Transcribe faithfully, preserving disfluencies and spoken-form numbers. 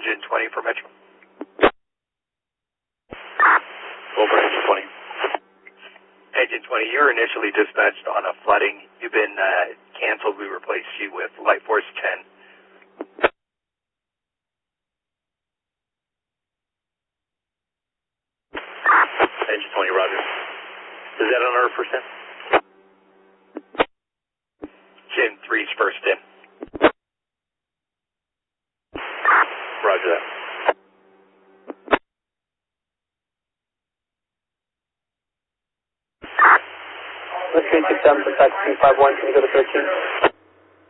engine twenty for Metro. Over engine twenty. Engine twenty, you were initially dispatched on a flooding. You've been uh, canceled. We replaced you with Light Force ten. Engine twenty, roger. Is that on our first in? Chin three's first in. Roger that. Let's go to seven for taxi five one, can you go to thirteen?